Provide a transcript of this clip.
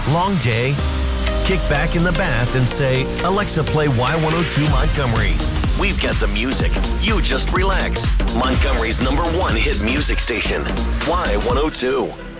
Long day? Kick back in the bath and say, Alexa, play Y102 Montgomery. We've got the music. You just relax. Montgomery's #1 hit music station, Y102.